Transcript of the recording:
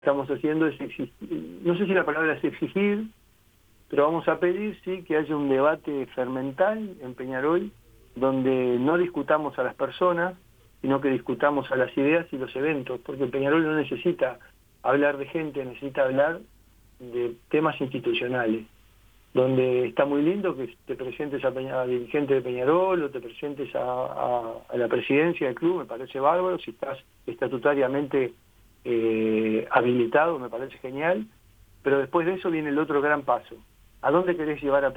estamos haciendo es exigir, no sé si la palabra es exigir, pero vamos a pedir sí que haya un debate fermental en Peñarol, donde no discutamos a las personas, sino que discutamos a las ideas y los eventos, porque Peñarol no necesita hablar de gente, necesita hablar de temas institucionales, donde está muy lindo que te presentes a dirigente de Peñarol o te presentes a la presidencia del club, me parece bárbaro, si estás estatutariamente habilitado, me parece genial, pero después de eso viene el otro gran paso. ¿A dónde querés llevar a